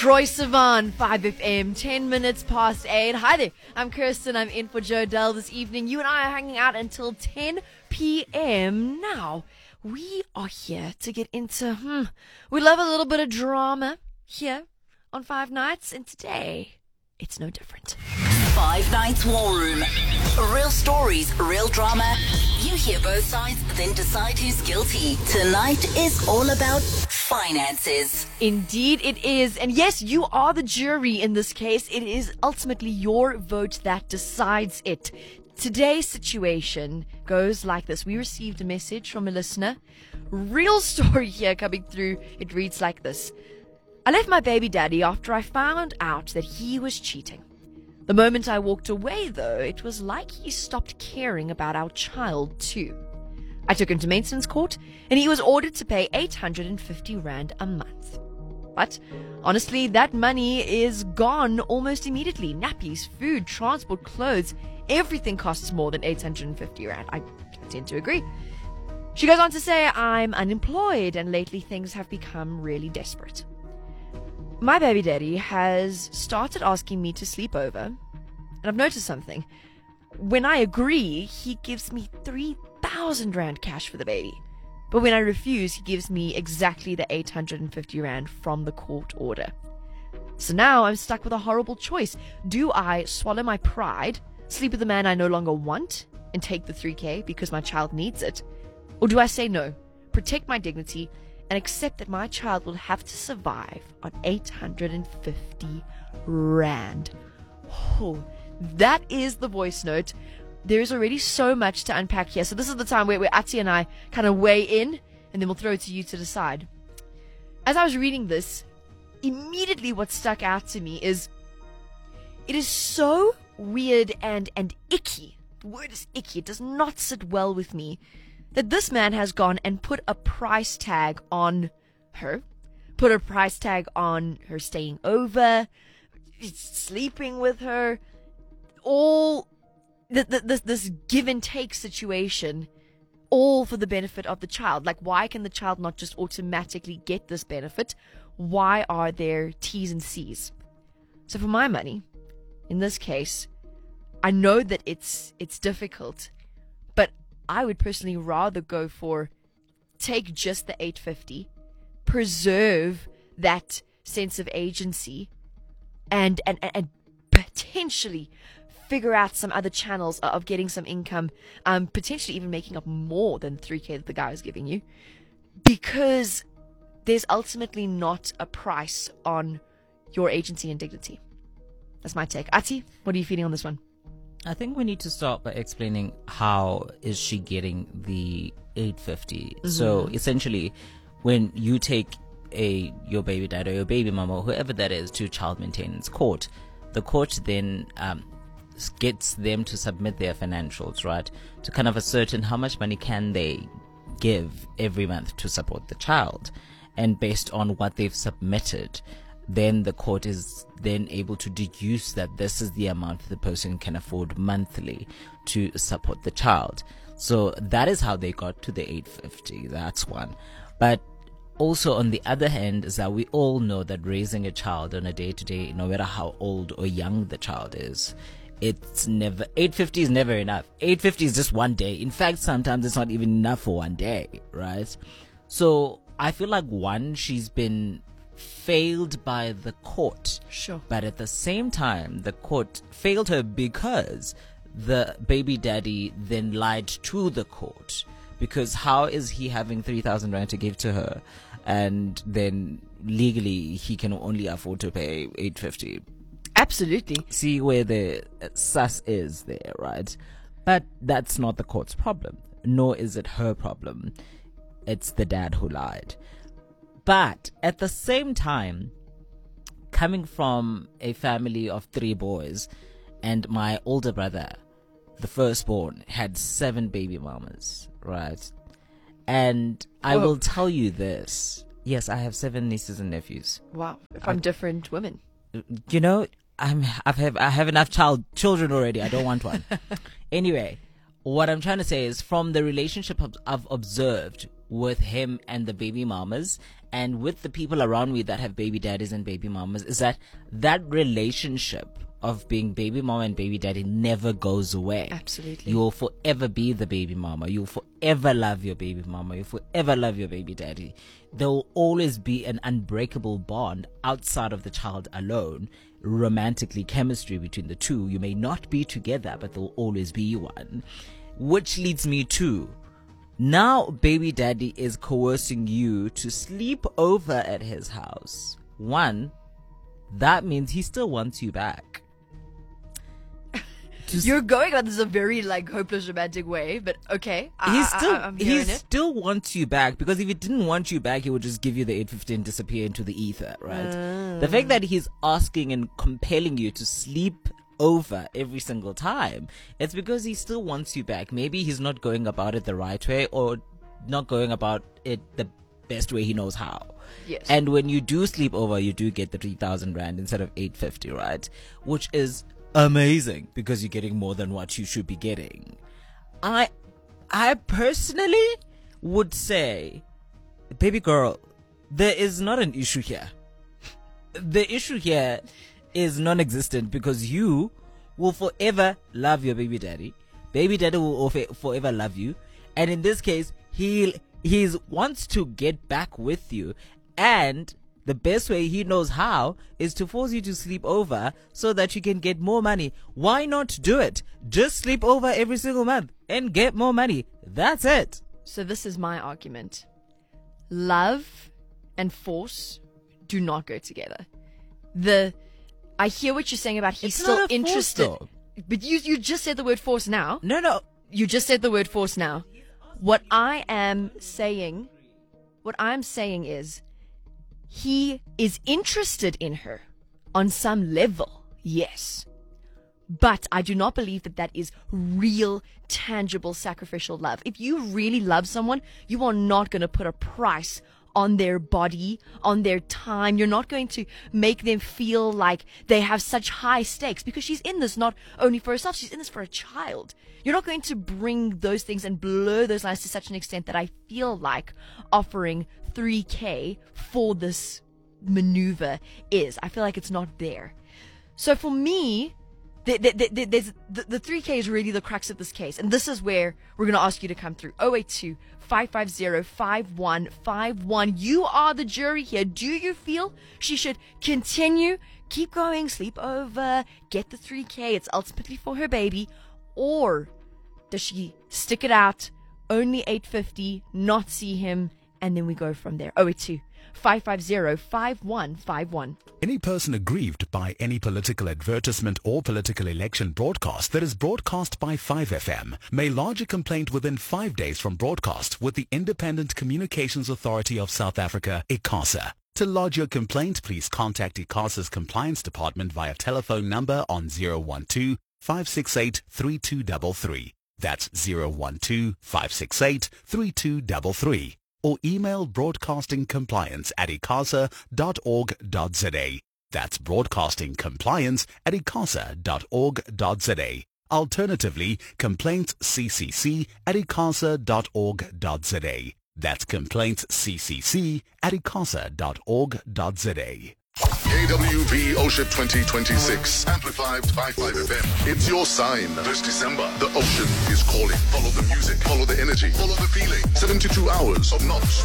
Troy Sivan, 5FM, 10 minutes past 8. Hi there, I'm Kirsten. I'm in for Joe Dell this evening. You and I are hanging out until 10 p.m. Now, we are here to get into, we love a little bit of drama here on Five Nights, and today, it's no different. Five Nights War Room. Real stories, real drama. You hear both sides, then decide who's guilty. Tonight is all about finances. Indeed it is. And yes, you are the jury in this case. It is ultimately your vote that decides it. Today's situation goes like this. We received a message from a listener. Real story here coming through. It reads like this. I left my baby daddy after I found out that he was cheating. The moment I walked away, though, it was like he stopped caring about our child, too. I took him to maintenance court, and he was ordered to pay 850 Rand a month. But, honestly, that money is gone almost immediately. Nappies, food, transport, clothes, everything costs more than 850 Rand. I tend to agree. She goes on to say, I'm unemployed, and lately things have become really desperate. My baby daddy has started asking me to sleep over, and I've noticed something. When I agree, he gives me 3,000 Rand cash for the baby. But when I refuse, he gives me exactly the 850 Rand from the court order. So now I'm stuck with a horrible choice. Do I swallow my pride, sleep with the man I no longer want, and take the 3K because my child needs it? Or do I say no, protect my dignity, and accept that my child will have to survive on 850 Rand. Oh, that is the voice note. There is already so much to unpack here. So this is the time where Ati and I kind of weigh in, and then we'll throw it to you to decide. As I was reading this, immediately what stuck out to me is, it is so weird and icky. The word is icky. It does not sit well with me. That this man has gone and put a price tag on her, put a price tag on her staying over, sleeping with her, all this give and take situation, all for the benefit of the child. Like, why can the child not just automatically get this benefit? Why are there T's and C's? So for my money, in this case, I know that it's difficult, but I would personally rather go for take just the 850, preserve that sense of agency, and potentially figure out some other channels of getting some income, potentially even making up more than 3K that the guy is giving you, because there's ultimately not a price on your agency and dignity. That's my take. Ati, what are you feeling on this one? I think we need to start by explaining how is she getting the 850. Mm-hmm. So essentially, when you take your baby dad or your baby mama or whoever that is to child maintenance court, the court then gets them to submit their financials, right, to kind of ascertain how much money can they give every month to support the child. And based on what they've submitted, then the court is then able to deduce that this is the amount the person can afford monthly to support the child. So that is how they got to the 850. That's one. But also on the other hand is that we all know that raising a child on a day-to-day, no matter how old or young the child is, it's never, 850 is never enough. 850 is just one day. In fact, sometimes it's not even enough for one day, right? So I feel like, one, she's been failed by the court. Sure. But at the same time, the court failed her because the baby daddy then lied to the court. Because how is he having 3,000 Rand to give to her, and then legally he can only afford to pay 850? Absolutely. See where the sus is there, right? But that's not the court's problem, nor is it her problem. It's the dad who lied. But at the same time, coming from a family of 3 boys, and my older brother, the firstborn, had 7 baby mamas, right? And I will tell you this. Yes, I have 7 nieces and nephews. Wow. From different women. You know, I have enough children already. I don't want one. Anyway, what I'm trying to say is, from the relationship I've observed with him and the baby mamas, and with the people around me that have baby daddies and baby mamas is that relationship of being baby mama and baby daddy never goes away. Absolutely. You will forever be the baby mama. You'll forever love your baby mama. You'll forever love your baby daddy. There will always be an unbreakable bond outside of the child alone. Romantically, chemistry between the two. You may not be together, but there will always be one. Which leads me to, now baby daddy is coercing you to sleep over at his house. One, that means he still wants you back. You're going about this a very hopeless romantic way, but okay. I'm he hearing it. still wants you back, because if he didn't want you back, he would just give you the 850 and disappear into the ether, right? The fact that he's asking and compelling you to sleep over every single time, it's because he still wants you back. Maybe he's not going about it the right way, or not going about it the best way he knows how. Yes. And when you do sleep over, you do get the 3,000 rand instead of 850, right? Which is amazing, because you're getting more than what you should be getting. I personally would say, baby girl, there is not an issue here. The issue here is non-existent, because you will forever love your baby daddy. Baby daddy will forever love you. And in this case, he wants to get back with you. And the best way he knows how is to force you to sleep over so that you can get more money. Why not do it? Just sleep over every single month and get more money. That's it. So this is my argument. Love and force do not go together. I hear what you're saying about he's It's still not a force, interested. though. But you just said the word force now. No. You just said the word force now. What I'm saying is, he is interested in her on some level, yes. But I do not believe that is real, tangible, sacrificial love. If you really love someone, you are not going to put a price on their body, on their time. You're not going to make them feel like they have such high stakes, because she's in this not only for herself, she's in this for a child. You're not going to bring those things and blur those lines to such an extent that I feel like offering 3K for this maneuver is. I feel like it's not there. So for me, the 3K is really the crux of this case. And this is where we're going to ask you to come through. 082-550-5151. You are the jury here. Do you feel she should continue, keep going, sleep over, get the 3K? It's ultimately for her baby. Or does she stick it out, only 850, not see him, and then we go from there? 082-550-5151. Any person aggrieved by any political advertisement or political election broadcast that is broadcast by 5FM may lodge a complaint within 5 days from broadcast with the Independent Communications Authority of South Africa, ICASA. To lodge your complaint, please contact ICASA's Compliance Department via telephone number on 012-568-3233. That's 012-568-3233. Or email broadcastingcompliance@icasa.org.za. That's broadcastingcompliance@icasa.org.za. Alternatively, complaintsccc@icasa.org.za. That's complaintsccc@icasa.org.za. KWB Ocean 2026, amplified by 5FM. It's your sign. This December, the ocean is calling. Follow the music, follow the energy, follow the feeling. 72 hours of non